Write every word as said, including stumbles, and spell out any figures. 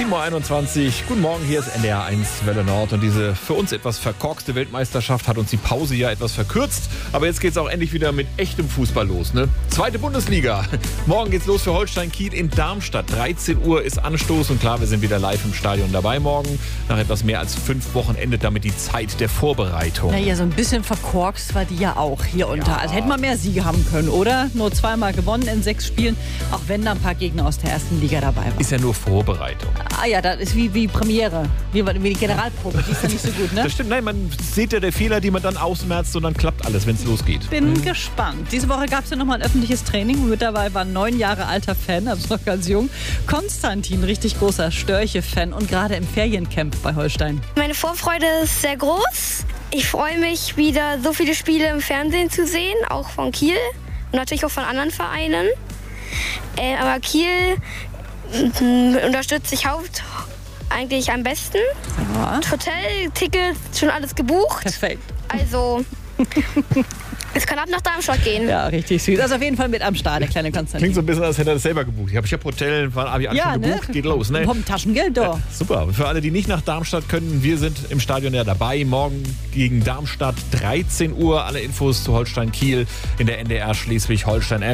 sieben Uhr einundzwanzig. Guten Morgen, hier ist N D R eins Welle Nord. Und diese für uns etwas verkorkste Weltmeisterschaft hat uns die Pause ja etwas verkürzt. Aber jetzt geht's auch endlich wieder mit echtem Fußball los, ne? Zweite Bundesliga. Morgen geht's los für Holstein Kiel in Darmstadt. dreizehn Uhr ist Anstoß. Und klar, wir sind wieder live im Stadion dabei morgen. Nach etwas mehr als fünf Wochen endet damit die Zeit der Vorbereitung. Naja, so ein bisschen verkorkst war die ja auch hier unter. Ja. Also hätte man mehr Siege haben können, oder? Nur zweimal gewonnen in sechs Spielen. Auch wenn da ein paar Gegner aus der ersten Liga dabei waren. Ist ja nur Vorbereitung. Ah ja, das ist wie, wie Premiere. Wie, wie die Generalprobe. Die ist ja nicht so gut, ne? Das stimmt. Nein, man sieht ja der Fehler, die man dann ausmerzt und dann klappt alles, wenn es losgeht. Bin Mhm. gespannt. Diese Woche gab es ja nochmal ein öffentliches Training. Und mit dabei war ein neun Jahre alter Fan, also noch ganz jung. Konstantin, richtig großer Störche-Fan und gerade im Feriencamp bei Holstein. Meine Vorfreude ist sehr groß. Ich freue mich, wieder so viele Spiele im Fernsehen zu sehen, auch von Kiel und natürlich auch von anderen Vereinen. Äh, aber Kiel äh, unterstütze ich haupt eigentlich am besten. Ja. Hotel, Ticket, schon alles gebucht. Perfekt. Also, es kann ab nach Darmstadt gehen. Ja, richtig süß. Also auf jeden Fall mit am Start, der kleine Konstantin. Klingt so ein bisschen, als hätte er das selber gebucht. Ich habe ich hab Hotel, habe ich alles Ja, schon ne? gebucht, geht los. Ne? Vom Taschengeld da. Super. Für alle, die nicht nach Darmstadt können, wir sind im Stadion ja dabei. Morgen gegen Darmstadt, dreizehn Uhr. Alle Infos zu Holstein Kiel in der N D R Schleswig-Holstein-App.